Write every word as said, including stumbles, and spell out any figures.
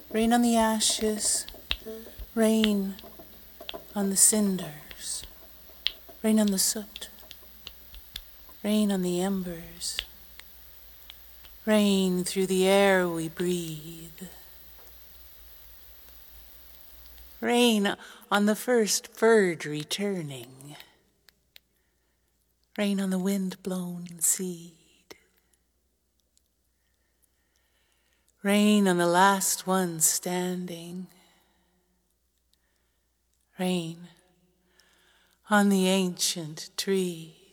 Rain on the ashes, rain on the cinders, rain on the soot, rain on the embers, rain through the air we breathe, rain on the first bird returning, rain on the wind-blown seed, rain on the last one standing, rain on the ancient tree.